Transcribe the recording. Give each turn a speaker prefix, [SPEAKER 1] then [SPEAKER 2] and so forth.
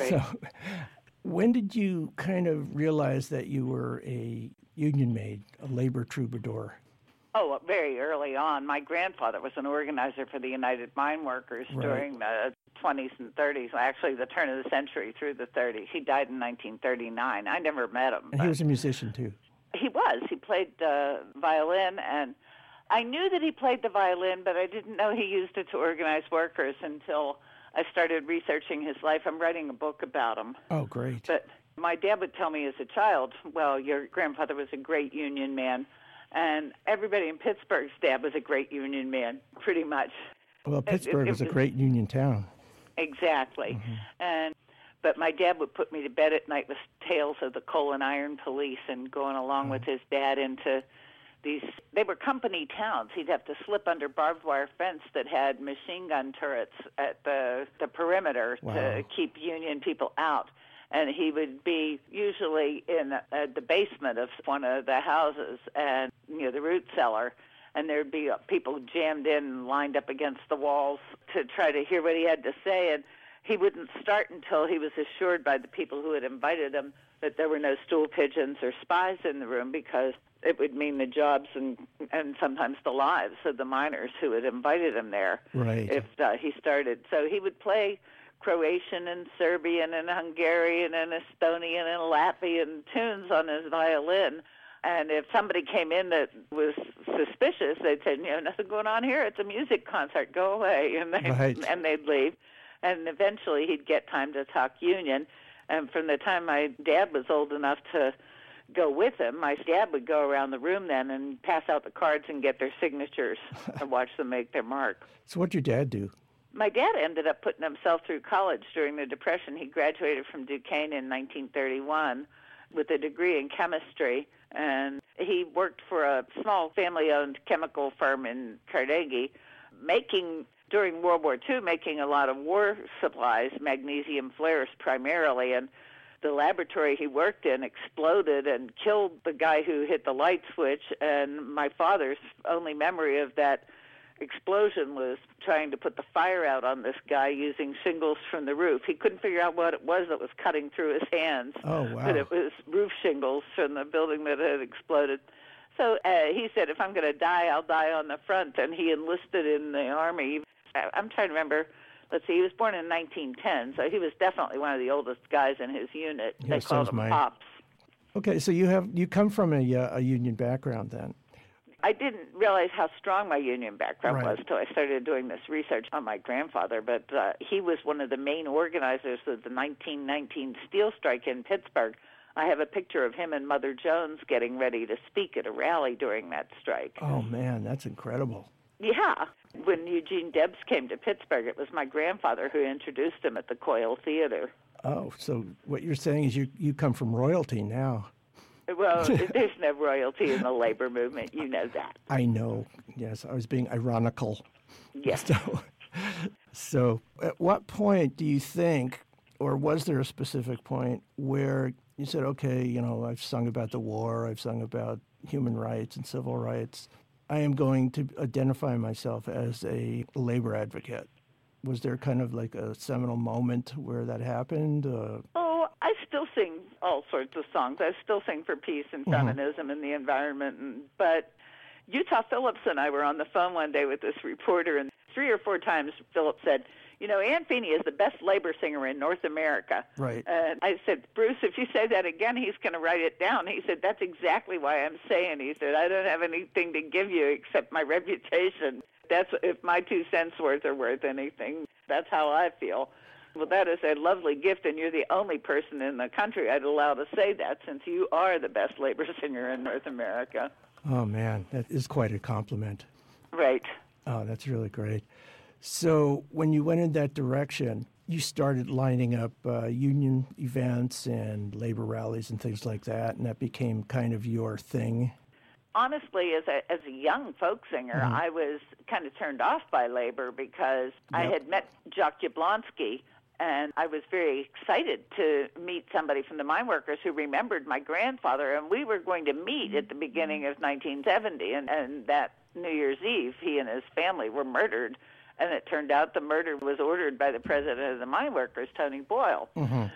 [SPEAKER 1] So when did you kind of realize that you were a union maid, a labor troubadour?
[SPEAKER 2] Oh, very early on. My grandfather was an organizer for the United Mine Workers during the 20s and 30s, actually the turn of the century through the 30s. He died in 1939. I never met him.
[SPEAKER 1] And he was a musician, too.
[SPEAKER 2] He was. He played violin, and I knew that he played the violin, but I didn't know he used it to organize workers until I started researching his life. I'm writing a book about him.
[SPEAKER 1] Oh, great.
[SPEAKER 2] But my dad would tell me as a child, well, your grandfather was a great union man. And everybody in Pittsburgh's dad was a great union man, pretty much.
[SPEAKER 1] Well, Pittsburgh is a great union town.
[SPEAKER 2] Exactly. But my dad would put me to bed at night with tales of the coal and iron police and going along with his dad into these, they were company towns. He'd have to slip under barbed wire fence that had machine gun turrets at the perimeter to keep union people out. And he would be usually in the basement of one of the houses and, the root cellar. And there'd be people jammed in and lined up against the walls to try to hear what he had to say. And he wouldn't start until he was assured by the people who had invited him that there were no stool pigeons or spies in the room, because it would mean the jobs and sometimes the lives of the miners who had invited him there.
[SPEAKER 1] Right.
[SPEAKER 2] If he started. So he would play Croatian and Serbian and Hungarian and Estonian and Latvian tunes on his violin. And if somebody came in that was suspicious, they'd say, nothing going on here. It's a music concert. Go away. And they'd leave. And eventually he'd get time to talk union. And from the time my dad was old enough to go with him, my dad would go around the room then and pass out the cards and get their signatures and watch them make their mark.
[SPEAKER 1] So what'd your dad do?
[SPEAKER 2] My dad ended up putting himself through college during the Depression. He graduated from Duquesne in 1931 with a degree in chemistry, and he worked for a small family-owned chemical firm in Carnegie, during World War II, making a lot of war supplies, magnesium flares primarily, and the laboratory he worked in exploded and killed the guy who hit the light switch, and my father's only memory of that explosion was trying to put the fire out on this guy using shingles from the roof. He couldn't figure out what it was that was cutting through his hands.
[SPEAKER 1] Oh, wow.
[SPEAKER 2] But it was roof shingles from the building that had exploded. So he said, if I'm going to die, I'll die on the front. And he enlisted in the Army. I'm trying to remember. Let's see, he was born in 1910, so he was definitely one of the oldest guys in his unit. They called him Pops.
[SPEAKER 1] Okay, so you come from a union background then.
[SPEAKER 2] I didn't realize how strong my union background was until I started doing this research on my grandfather, but he was one of the main organizers of the 1919 steel strike in Pittsburgh. I have a picture of him and Mother Jones getting ready to speak at a rally during that strike.
[SPEAKER 1] Oh, man, that's incredible.
[SPEAKER 2] Yeah. When Eugene Debs came to Pittsburgh, it was my grandfather who introduced him at the Coyle Theater.
[SPEAKER 1] Oh, so what you're saying is you come from royalty now.
[SPEAKER 2] Well, there's no royalty in the labor movement. You know that.
[SPEAKER 1] I know. Yes, I was being ironical.
[SPEAKER 2] Yes.
[SPEAKER 1] So at what point do you think, or was there a specific point where you said, okay, I've sung about the war, I've sung about human rights and civil rights, I am going to identify myself as a labor advocate? Was there kind of like a seminal moment where that happened?
[SPEAKER 2] I still sing all sorts of songs. I still sing for peace and feminism and the environment. But Utah Phillips and I were on the phone one day with this reporter, and 3 or 4 times Phillips said, Ann Feeney is the best labor singer in North America.
[SPEAKER 1] Right.
[SPEAKER 2] And I said, Bruce, if you say that again, he's going to write it down. He said, that's exactly why I'm saying. He said, I don't have anything to give you except my reputation. That's if my 2 cents worth are worth anything. That's how I feel. Well, that is a lovely gift, and you're the only person in the country I'd allow to say that, since you are the best labor singer in North America.
[SPEAKER 1] Oh, man, that is quite a compliment.
[SPEAKER 2] Right.
[SPEAKER 1] Oh, that's really great. So when you went in that direction, you started lining up union events and labor rallies and things like that, and that became kind of your thing?
[SPEAKER 2] Honestly, as a young folk singer, I was kind of turned off by labor because I had met Jacques Jablonski, and I was very excited to meet somebody from the mine workers who remembered my grandfather, and we were going to meet at the beginning of 1970, and that New Year's Eve, he and his family were murdered, and it turned out the murder was ordered by the president of the mine workers, Tony Boyle.